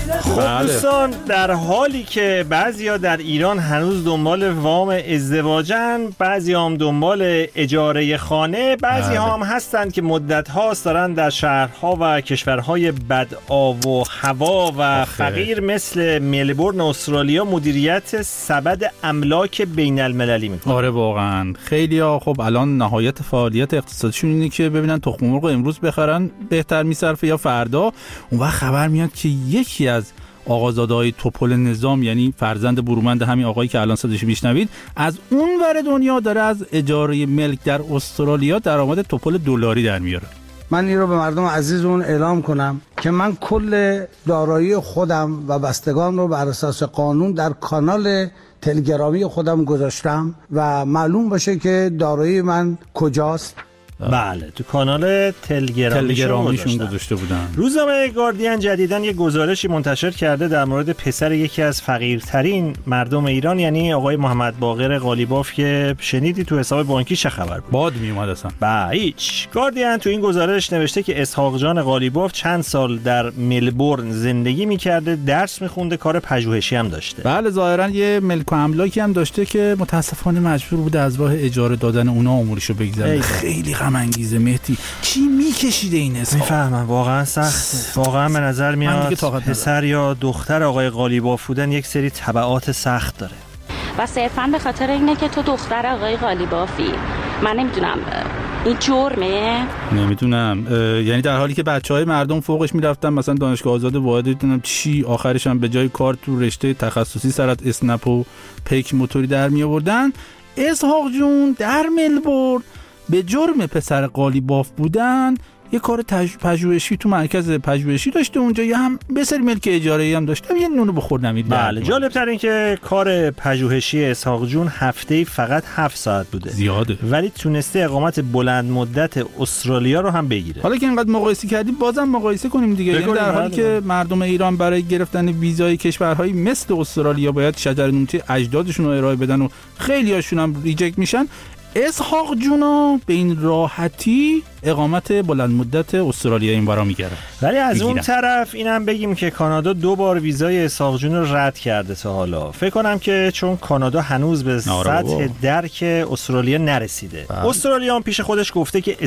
خب دوستان، در حالی که بعضیا در ایران هنوز دنبال وام ازدواجن، بعضی هم دنبال اجاره خانه، بعضی هم هستند که مدت هاست دارن در شهرها و کشورهای بد آب و هوا و فقیر مثل ملبورن استرالیا مدیریت سبد املاک بین المللی میکنن. آره واقعا خیلیا خب الان نهایت فعالیت اقتصادیشون اینه که ببینن تخم مرغ امروز بخرن بهتر میصرفه یا فردا. اون وقت خبر میاد که یکی از آقازاده‌های توپل نظام، یعنی فرزند برومند همین آقایی که الان صداش میشنوید، از اون ور دنیا داره از اجاره ملک در استرالیا درآمد توپل دلاری در میاره. من این رو به مردم عزیزمون اعلام کنم که من کل دارایی خودم و بستگان رو بر اساس قانون در کانال تلگرامی خودم گذاشتم و معلوم باشه که دارایی من کجاست. بله، تو کانال تلگرامیشون گذاشته بودن. روزنامه گاردین جدیداً یه گزارشی منتشر کرده در مورد پسر یکی از فقیرترین مردم ایران، یعنی آقای محمد باقر قالیباف، که شنیدی تو حساب بانکی چه خبر بود؟ باد میومد اصلا. هیچ. گاردین تو این گزارش نوشته که اسحاق جان قالیباف چند سال در ملبورن زندگی می‌کرده، درس می‌خونده، کار پژوهشی هم داشته. بله، ظاهراً یه ملک و املاکی هم داشته که متأسفانه مجبور بوده از راه اجاره دادن اونها امورشو بگذره. خیلی غم انگیزه مهدی. چی میکشیده این حساب؟ میفهمم، واقعا سخته. واقعا به نظر میاد پسر یا دختر آقای قالیباف بودن یک سری تبعات سخت داره. و صرفاً به خاطر اینه که تو دختر آقای قالیبافی. من نمیدونم این جرمه؟ نمیدونم. یعنی در حالی که بچهای مردم فوقش میرفتن مثلا دانشگاه آزاد واحد، نمیدونم چی، آخرش هم به جای کار تو رشته تخصصی سرت اسنپ و پیک موتوری در می آوردن، اسحاق جون در ملبورن به جرم پسر قالیباف بودن یه کار پژوهشی تو مرکز پژوهشی داشته اونجا، یا هم به سری ملک اجاره‌ای هم داشته، یه نونو بخور نمید. بله، جالب تر این که کار پژوهشی اسحاق جون هفته‌ای فقط 7 ساعت بوده. زیاده. ولی تونسته اقامت بلند مدت استرالیا رو هم بگیره. حالا که اینقدر مقایسه کردیم بازم مقایسه کنیم دیگه. یعنی در حالی که مردم ایران برای گرفتن ویزای کشورهای مثل استرالیا باید شجره‌نوتی اجدادشون رو ارائه بدن و خیلیاشون هم ریجکت میشن، اسحاق جونا به این راحتی اقامت بلند مدت استرالیا این برا میگیره. ولی از اون طرف اینم بگیم که کانادا 2 بار ویزای اسحاق جون رو رد کرده تا حالا. فکر کنم که چون کانادا هنوز به سطح درک استرالیا نرسیده. استرالیا هم پیش خودش گفته که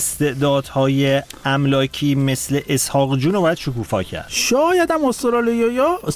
استعدادهای املاکی مثل اسحاق جون رو باید شکوفا کرد. شاید هم